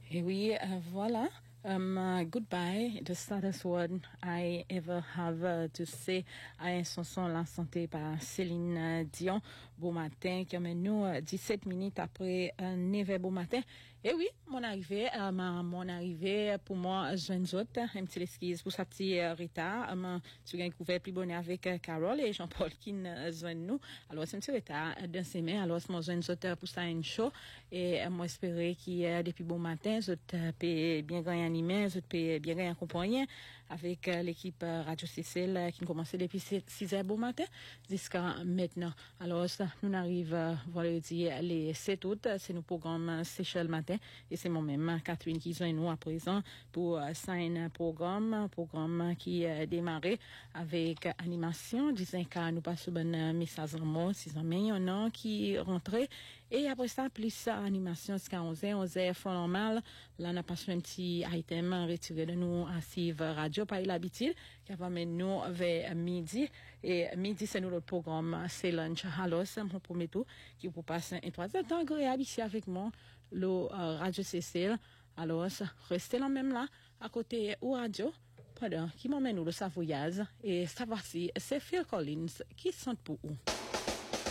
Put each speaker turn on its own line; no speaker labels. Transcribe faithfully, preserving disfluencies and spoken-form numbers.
Et oui, uh, voilà. Um, uh, goodbye, the saddest word I ever have uh, to say à une chanson la santé par Céline uh, Dion. Bon matin, qui amène nous uh, dix-sept minutes après un uh, neuf heures bon matin. Et oui, mon arrivée, uh, ma, mon arrivée pour moi, je viens d'autres, un petit excuse pour sa petite uh, retard. Um, tu viens couvert plus bonnet avec uh, Carole et Jean-Paul qui nous joignent nous. Alors, c'est un petit retard uh, d'un semaine. Alors, moi, je viens d'autres pour ça une show. Et uh, moi, j'espérais qu'il uh, depuis bon matin, je te peux bien gagner animé, je peux bien gagner accompagner avec uh, l'équipe uh, Radio Cécile uh, qui a commencé depuis six heures bon matin jusqu'à maintenant. Alors, ça, nous arrivons uh, vendredi les sept août, c'est nos programmes Seychelles matin et c'est moi-même, Catherine, qui joint nous à présent pour uh, un programme, programme qui a uh, démarré avec uh, animation, disant que nous passons un message en mot, si jamais il y en a qui rentrent et après ça, plus uh, animation jusqu'à onze heures, onze heures, fond normal, là, on a passé un petit item retiré de nous à Sive Radio, par l'habitude, qui va mener nous vers midi. Et midi, c'est nous le programme, c'est lunch. Alors, c'est mon premier tour qui vous passe un trois heures temps agréable ici avec moi, le euh, Radio Cécile. Alors, restez là même là, à côté au radio, pendant qui m'emmène nous le Savoyage. Et ça voici, c'est Phil Collins qui sont pour vous.